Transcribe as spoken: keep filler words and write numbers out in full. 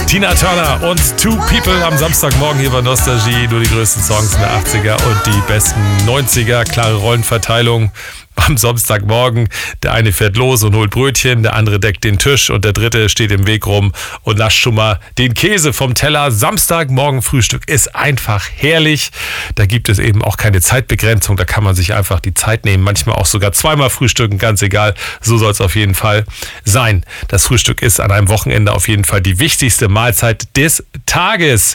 Tina Turner und Two People am Samstagmorgen hier bei Nostalgie. Nur die größten Songs in der achtziger und die besten neunziger. Klare Rollenverteilung am Samstagmorgen. Der eine fährt los und holt Brötchen, der andere deckt den Tisch und der dritte steht im Weg rum und nascht schon mal den Käse vom Teller. Samstagmorgen Frühstück ist einfach herrlich. Da gibt es eben auch keine Zeitbegrenzung. Da kann man sich einfach die Zeit nehmen. Manchmal auch sogar zweimal frühstücken, ganz egal. So soll es auf jeden Fall sein. Das Frühstück ist an einem Wochenende auf jeden Fall die wichtigste Mahlzeit des Tages.